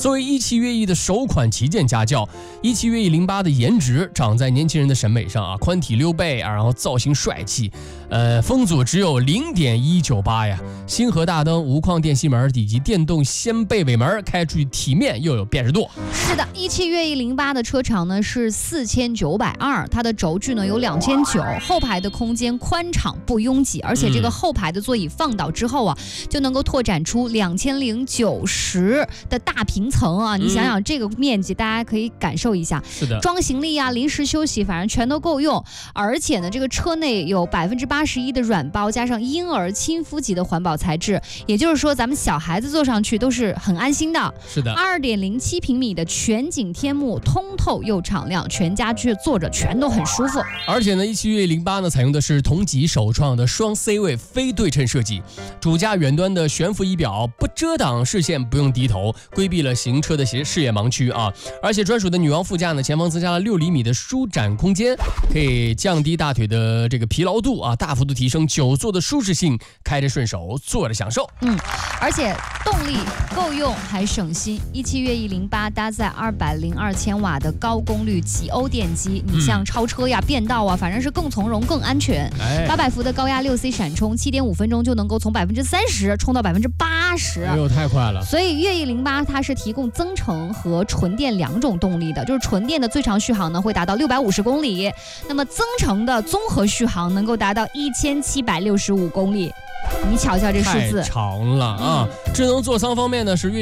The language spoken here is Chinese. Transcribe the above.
作为一汽越 E 的首款旗舰家轿，一汽越 E 08的颜值长在年轻人的审美上啊，宽体溜背啊，然后造型帅气，风阻只有0.198呀，星河大灯、无框电吸门以及电动掀背尾门，开出去体面又有辨识度。 是的，一汽越 E 08的车长呢是4920，它的轴距呢有2900，后排的空间宽敞不拥挤，而且这个后排的座椅放倒之后啊，就能够拓展出2090的大平层啊！你想想这个面积，大家可以感受一下。 是的， 装行李啊、临时休息，反正全都够用。而且呢，这个车内有81%的软包，加上婴儿亲肤级的环保材质，也就是说，咱们小孩子坐上去都是很安心的。 是的 ，2.07平米的全景天幕，通透又敞亮，全家去坐着全都很舒服。 而且呢，一汽越 E 08呢采用的是同级首创的双 C 位非对称设计，主驾远端的悬浮仪表不遮挡视线，不用低头，规避了行车的视野盲区啊。而且专属的女王副驾呢，前方增加了6厘米的舒展空间，可以降低大腿的这个疲劳度啊，大幅度提升久坐的舒适性，开着顺手，坐着享受。 而且动力够用还省心。一汽越 E 08搭载202千瓦的高功率几欧电机，你像超车呀、变道啊，反正是更从容、更安全。800伏的高压6C 闪充，7.5分钟就能够从30%冲到80%， 哎呦，太快了！ 所以越 E 08它是提供增程和纯电2种动力的，就是纯电的最长续航呢会达到650公里，那么增程的综合续航能够达到1765公里。你瞧瞧这数字， 太长了啊！智能座舱方面呢是越